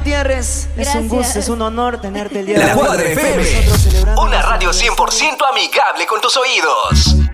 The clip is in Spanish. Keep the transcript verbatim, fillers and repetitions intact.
Gutiérrez, es un Gracias. gusto, es un honor tenerte el día de La hoy. Cuadra F M, Nosotros celebrando una nuestro radio cien por ciento amigable con tus oídos.